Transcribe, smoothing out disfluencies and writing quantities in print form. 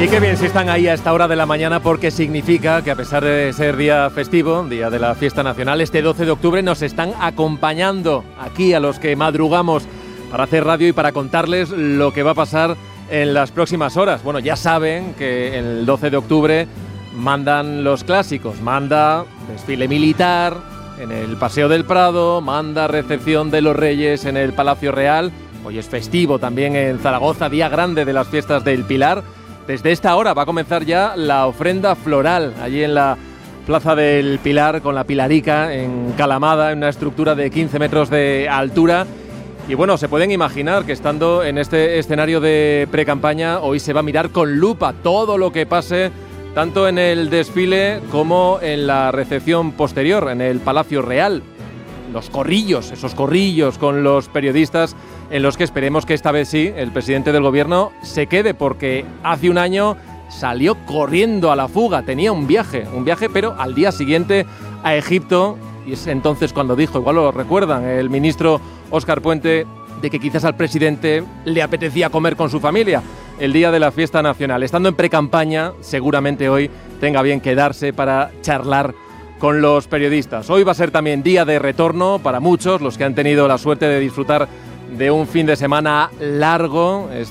Y qué bien si están ahí a esta hora de la mañana, porque significa que, a pesar de ser día festivo, día de la fiesta nacional, este 12 de octubre nos están acompañando aquí a los que madrugamos para hacer radio y para contarles lo que va a pasar en las próximas horas. Bueno, ya saben que el 12 de octubre mandan los clásicos, manda desfile militar en el Paseo del Prado, manda recepción de los Reyes en el Palacio Real. Hoy es festivo también en Zaragoza, día grande de las fiestas del Pilar. Desde esta hora va a comenzar ya la ofrenda floral allí en la Plaza del Pilar, con la Pilarica encalamada en una estructura de 15 metros de altura. Y bueno, se pueden imaginar que estando en este escenario de precampaña, hoy se va a mirar con lupa todo lo que pase, tanto en el desfile como en la recepción posterior, en el Palacio Real. Los corrillos, esos corrillos con los periodistas, en los que esperemos que esta vez sí, el presidente del gobierno se quede, porque hace un año salió corriendo a la fuga, tenía un viaje, pero al día siguiente a Egipto, y es entonces cuando dijo, igual lo recuerdan, el ministro Óscar Puente, de que quizás al presidente le apetecía comer con su familia el día de la fiesta nacional. Estando en precampaña, seguramente hoy tenga bien quedarse para charlar con los periodistas. Hoy va a ser también día de retorno para muchos, los que han tenido la suerte de disfrutar de un fin de semana largo